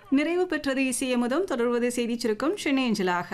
நிறைவு பெற்றது இசையமுதம். தொடர்வது செய்திச் சுருக்கம் சென்னை அஞ்சலாக.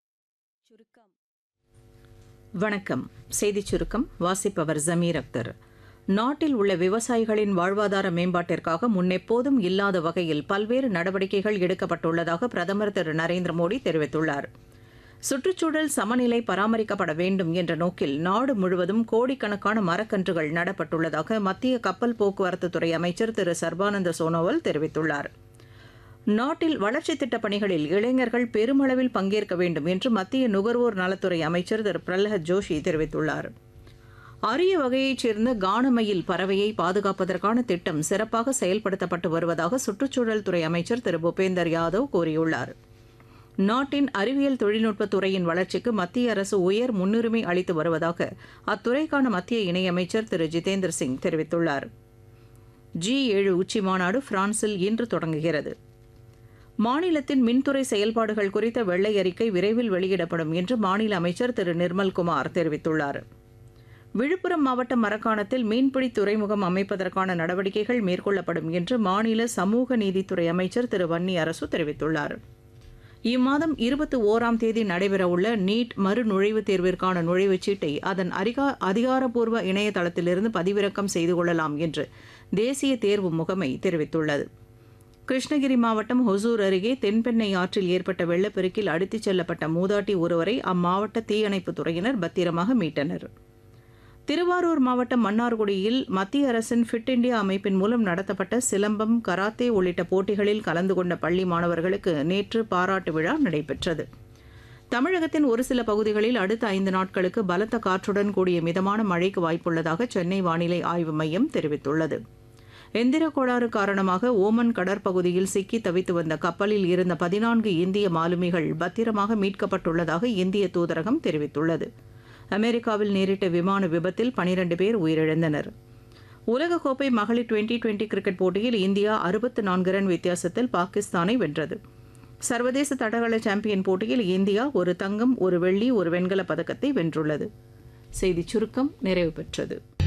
வணக்கம். செய்திச் சுருக்கம் வாசிப்பவர் ஜமீர் அக்தர். நாட்டில் உள்ள விவசாயிகளின் வாழ்வாதார மேம்பாட்டிற்காக முன்னெப்போதும் இல்லாத வகையில் பல்வேறு நடவடிக்கைகள் எடுக்கப்பட்டுள்ளதாக பிரதமர் திரு நரேந்திர மோடி தெரிவித்துள்ளார். சுற்றுச்சூழல் சமநிலை பராமரிக்கப்பட வேண்டும் என்ற நோக்கில் நாடு முழுவதும் கோடிக்கணக்கான மரக்கன்றுகள் நடப்பட்டுள்ளதாக மத்திய கப்பல் போக்குவரத்து துறை அமைச்சர் திரு சர்பானந்த சோனோவால் தெரிவித்துள்ளார். நாட்டில் வளர்ச்சித் திட்டப் பணிகளில் இளைஞர்கள் பெருமளவில் பங்கேற்க வேண்டும் என்று மத்திய நுகர்வோர் நலத்துறை அமைச்சர் திரு பிரல்ஹத் ஜோஷி தெரிவித்துள்ளார். அரிய வகையைச் சேர்ந்த கானமயில் பறவையை பாதுகாப்பதற்கான திட்டம் சிறப்பாக செயல்படுத்தப்பட்டு வருவதாக சுற்றுச்சூழல் துறை அமைச்சர் திரு பூபேந்தர் யாதவ் கூறியுள்ளார். நாட்டின் அறிவியல் தொழில்நுட்பத் துறையின் வளர்ச்சிக்கு மத்திய அரசு உயர் முன்னுரிமை அளித்து வருவதாக அத்துறைக்கான மத்திய இணையமைச்சர் திரு ஜிதேந்திர சிங் தெரிவித்துள்ளார். G7 உச்சிமாநாடு பிரான்சில் இன்று தொடங்குகிறது. மாநிலத்தின் மின்துறை செயல்பாடுகள் குறித்த வெள்ளை அறிக்கை விரைவில் வெளியிடப்படும் என்று மாநில அமைச்சர் திரு நிர்மல்குமார் தெரிவித்துள்ளார். விழுப்புரம் மாவட்டம் மரக்காணத்தில் மீன்பிடி துறைமுகம் அமைப்பதற்கான நடவடிக்கைகள் மேற்கொள்ளப்படும் என்று மாநில சமூக நீதித்துறை அமைச்சர் திரு வன்னி அரசு தெரிவித்துள்ளார். இம்மாதம் 21ஆம் தேதி நடைபெறவுள்ள நீட் மறுநுழைவுத் தேர்விற்கான நுழைவுச் சீட்டை அதன் அதிகாரப்பூர்வ இணையதளத்திலிருந்து பதிவிறக்கம் செய்து கொள்ளலாம் என்று தேசிய தேர்வு முகமை தெரிவித்துள்ளது. கிருஷ்ணகிரி மாவட்டம் ஹொசூர் அருகே தென்பெண்ணை ஆற்றில் ஏற்பட்ட வெள்ளப்பெருக்கில் அடித்துச் செல்லப்பட்ட மூதாட்டி ஒருவரை அம்மாவட்ட தீயணைப்புத் துறையினர் பத்திரமாக மீட்டனர். திருவாரூர் மாவட்டம் மன்னார்குடியில் மத்திய அரசின் ஃபிட் இண்டியா அமைப்பின் மூலம் நடத்தப்பட்ட சிலம்பம், கராத்தே உள்ளிட்ட போட்டிகளில் கலந்து கொண்ட பள்ளி மாணவர்களுக்கு நேற்று பாராட்டு விழா நடைபெற்றது. தமிழகத்தின் ஒரு சில பகுதிகளில் அடுத்த 5 நாட்களுக்கு பலத்த காற்றுடன் கூடிய மிதமான மழைக்கு வாய்ப்புள்ளதாக சென்னை வானிலை ஆய்வு மையம் தெரிவித்துள்ளது. எந்திர கோளாறு காரணமாக ஓமன் கடற்பகுதியில் சிக்கி தவித்து வந்த கப்பலில் இருந்த 14 இந்திய மாலுமிகள் பத்திரமாக மீட்கப்பட்டுள்ளதாக இந்திய தூதரகம் தெரிவித்துள்ளது. அமெரிக்காவில் நேரிட்ட விமான விபத்தில் 12 பேர் உயிரிழந்தனர். உலகக்கோப்பை மகளிர் 2020 கிரிக்கெட் போட்டியில் இந்தியா 64 ரன் வித்தியாசத்தில் பாகிஸ்தானை வென்றது. சர்வதேச தடகள சாம்பியன் போட்டியில் இந்தியா ஒரு தங்கம், ஒரு வெள்ளி, ஒரு வெண்கலப் பதக்கத்தை வென்றுள்ளது. செய்திச் சுருக்கம் நிறைவு பெற்றது.